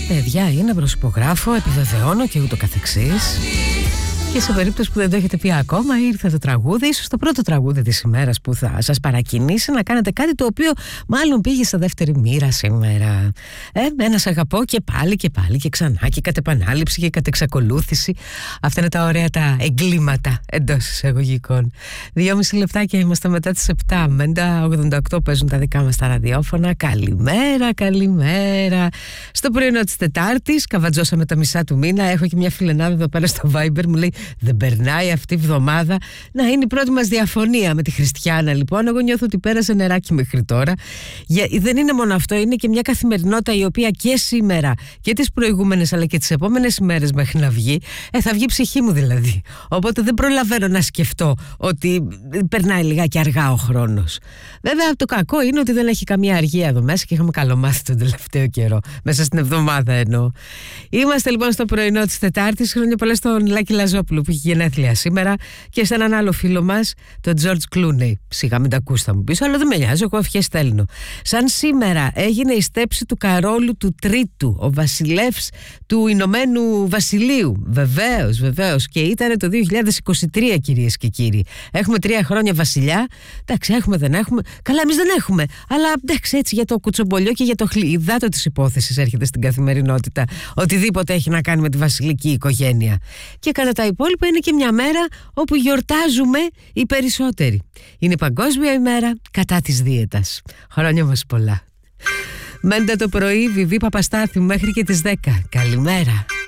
παιδιά, είναι προσυπογράφω, επιβεβαιώνω και ούτω καθεξής. Και σε περίπτωση που δεν το έχετε πει ακόμα, ήρθε το τραγούδι, ίσως το πρώτο τραγούδι της ημέρας που θα σας παρακινήσει να κάνετε κάτι το οποίο μάλλον πήγε στα δεύτερη μοίρα σήμερα. Ένα σ' αγαπώ και πάλι και πάλι και ξανά και κατ' επανάληψη και κατ' εξακολούθηση. Αυτά είναι τα ωραία τα εγκλήματα εντός εισαγωγικών. 2,5 λεπτάκια είμαστε μετά τις 7. Μέντα 88 παίζουν τα δικά μας τα ραδιόφωνα. Καλημέρα, καλημέρα. Στο πρωινό της Τετάρτης, καβατζώσαμε τα μισά του μήνα. Έχω και μια φιλενάδα εδώ πέρα στο Viber, μου λέει δεν περνάει αυτή η εβδομάδα. Να είναι η πρώτη μας διαφωνία με τη Χριστιάνα, λοιπόν. Εγώ νιώθω ότι πέρασε νεράκι μέχρι τώρα. Δεν είναι μόνο αυτό, είναι και μια καθημερινότητα η οποία και σήμερα και τις προηγούμενες αλλά και τις επόμενες ημέρες μέχρι να βγει, θα βγει η ψυχή μου δηλαδή. Οπότε δεν προλαβαίνω να σκεφτώ ότι περνάει λιγάκι αργά ο χρόνος. Βέβαια, το κακό είναι ότι δεν έχει καμία αργία εδώ μέσα και είχαμε καλομάθει τον τελευταίο καιρό. Μέσα στην εβδομάδα εννοώ. Είμαστε λοιπόν στο πρωινό της Τετάρτης. Χρόνια πολλά στον Λάκη Λαζόπουλο που έχει γενέθλια σήμερα και σε έναν άλλο φίλο μας, τον George Clooney. Σιγά μην τα ακούς, θα μου πεις, αλλά δεν με νοιάζει, εγώ ευχές στέλνω. Σαν σήμερα έγινε η στέψη του Καρόλου του Τρίτου, ο βασιλεύς του Ηνωμένου Βασιλείου. Βεβαίως, βεβαίως. Και ήταν το 2023, κυρίες και κύριοι. Έχουμε 3 χρόνια βασιλιά. Εντάξει, έχουμε, δεν έχουμε. Καλά, εμείς δεν έχουμε. Αλλά εντάξει, έτσι για το κουτσομπολιό και για το χλιδάτο της υπόθεσης έρχεται στην καθημερινότητα. Οτιδήποτε έχει να κάνει με τη βασιλική οικογένεια. Και κατά τα υπόλοιπα είναι και μια μέρα όπου γιορτάζουμε οι περισσότεροι. Είναι Παγκόσμια ημέρα κατά της δίαιτας. Χρόνια μας πολλά. Μέντε το πρωί, Βιβί Παπαστάθη μέχρι και τις 10. Καλημέρα.